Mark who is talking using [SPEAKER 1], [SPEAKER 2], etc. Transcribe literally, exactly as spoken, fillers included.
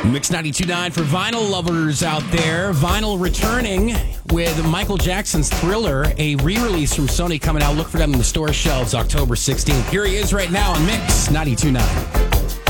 [SPEAKER 1] Mix ninety-two point nine for vinyl lovers out there. Vinyl returning with Michael Jackson's Thriller, a re-release from Sony coming out. Look for them in the store shelves October sixteenth. Here he is right now on Mix ninety-two point nine.